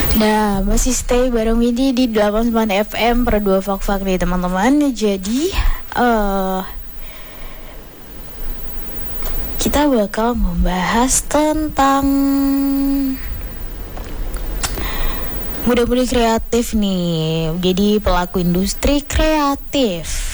Nah, masih stay bareng Windy di 89 FM per 2 Fak-Fak nih teman-teman. Jadi kita bakal membahas tentang muda-mudi kreatif nih. Jadi pelaku industri kreatif.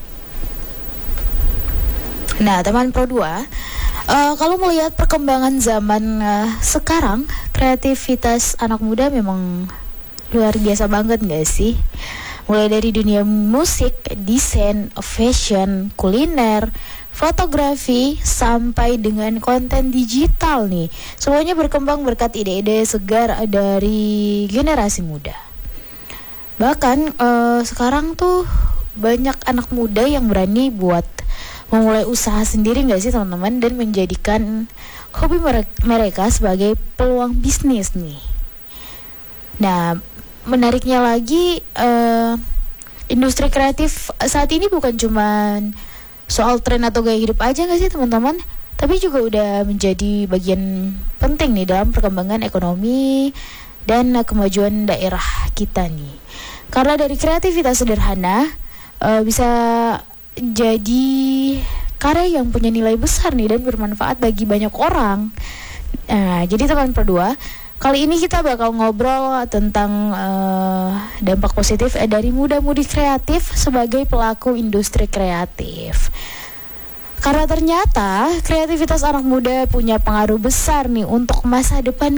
Nah, teman Pro 2, kalau melihat perkembangan zaman sekarang, kreativitas anak muda memang luar biasa banget gak sih? Mulai dari dunia musik, desain, fashion, kuliner, fotografi, sampai dengan konten digital nih. Semuanya berkembang berkat ide-ide segar dari generasi muda. Bahkan sekarang tuh banyak anak muda yang berani buat memulai usaha sendiri gak sih teman-teman, dan menjadikan hobi mereka sebagai peluang bisnis nih. Nah, menariknya lagi, industri kreatif saat ini bukan cuma soal tren atau gaya hidup aja gak sih teman-teman, tapi juga udah menjadi bagian penting nih dalam perkembangan ekonomi dan kemajuan daerah kita nih. Karena dari kreativitas sederhana bisa jadi karya yang punya nilai besar nih dan bermanfaat bagi banyak orang. Nah, jadi teman berdua, kali ini kita bakal ngobrol tentang dampak positif dari muda-mudi kreatif sebagai pelaku industri kreatif. Karena ternyata kreativitas anak muda punya pengaruh besar nih untuk masa depan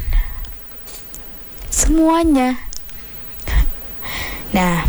semuanya. Nah,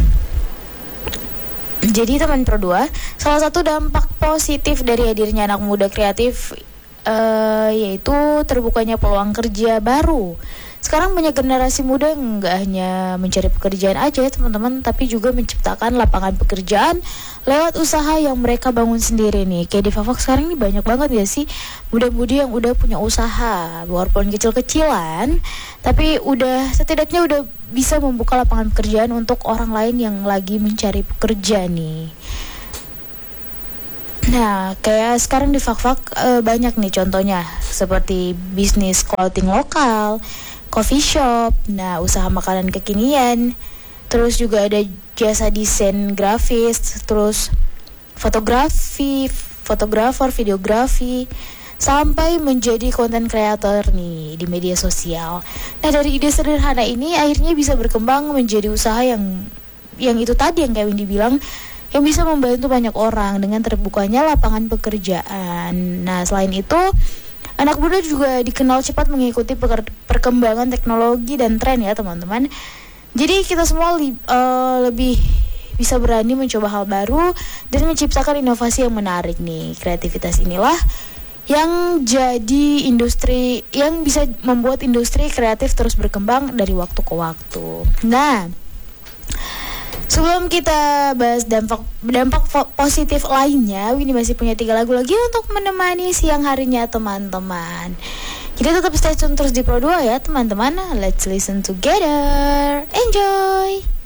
jadi teman Pro 2, salah satu dampak positif dari hadirnya anak muda kreatif yaitu terbukanya peluang kerja baru. Sekarang banyak generasi muda yang nggak hanya mencari pekerjaan aja teman-teman, tapi juga menciptakan lapangan pekerjaan lewat usaha yang mereka bangun sendiri nih. Kayak di Fafak sekarang ini banyak banget ya sih muda-mudi yang udah punya usaha, walaupun kecil-kecilan, tapi setidaknya udah bisa membuka lapangan pekerjaan untuk orang lain yang lagi mencari pekerja nih. Nah, kayak sekarang di Fak-Fak banyak nih contohnya, seperti bisnis clothing lokal, coffee shop, nah usaha makanan kekinian, terus juga ada jasa desain grafis, terus fotografer, videografi, sampai menjadi konten kreator nih di media sosial. Nah, dari ide sederhana ini akhirnya bisa berkembang menjadi usaha yang itu tadi yang kayak Windy bilang, yang bisa membantu banyak orang dengan terbukanya lapangan pekerjaan. Nah, selain itu, anak muda juga dikenal cepat mengikuti perkembangan teknologi dan tren ya teman-teman. Jadi kita semua lebih bisa berani mencoba hal baru dan menciptakan inovasi yang menarik nih. Kreativitas inilah yang jadi industri yang bisa membuat industri kreatif terus berkembang dari waktu ke waktu. Nah, sebelum kita bahas dampak positif lainnya, Winnie masih punya 3 lagu lagi untuk menemani siang harinya teman-teman. Jadi tetap stay tune terus di Pro 2 ya teman-teman. Let's listen together. Enjoy.